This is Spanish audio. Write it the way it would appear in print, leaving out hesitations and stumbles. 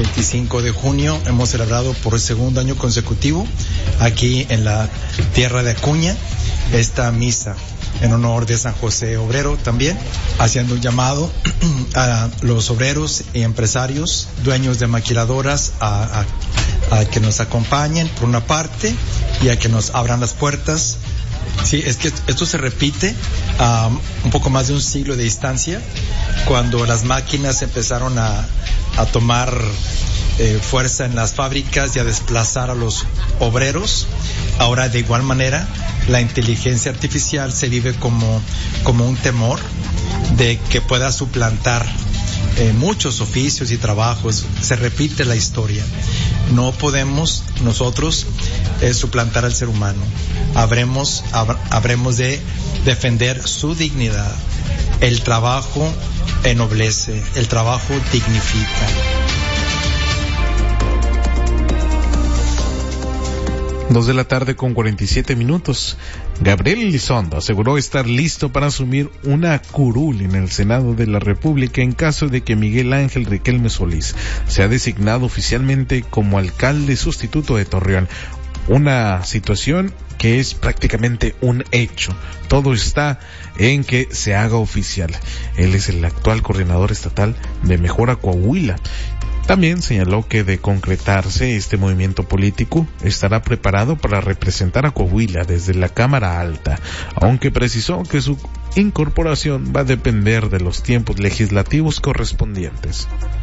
25 de junio hemos celebrado por el segundo año consecutivo aquí en la tierra de Acuña esta misa en honor de San José Obrero, también haciendo un llamado a los obreros y empresarios, dueños de maquiladoras, a que nos acompañen por una parte y a que nos abran las puertas. Sí, es que esto se repite a un poco más de un siglo de distancia, cuando las máquinas empezaron a tomar fuerza en las fábricas y a desplazar a los obreros. Ahora, de igual manera, la inteligencia artificial se vive como un temor de que pueda suplantar muchos oficios y trabajos. Se repite la historia. No podemos nosotros suplantar al ser humano. Habremos de defender su dignidad. El trabajo ennoblece, el trabajo dignifica. 2:47 p.m. Gabriel Elizondo aseguró estar listo para asumir una curul en el Senado de la República en caso de que Miguel Ángel Riquelme Solís sea designado oficialmente como alcalde sustituto de Torreón. Una situación que es prácticamente un hecho. Todo está en que se haga oficial. Él es el actual coordinador estatal de Mejora Coahuila. También señaló que de concretarse este movimiento político estará preparado para representar a Coahuila desde la Cámara Alta, aunque precisó que su incorporación va a depender de los tiempos legislativos correspondientes.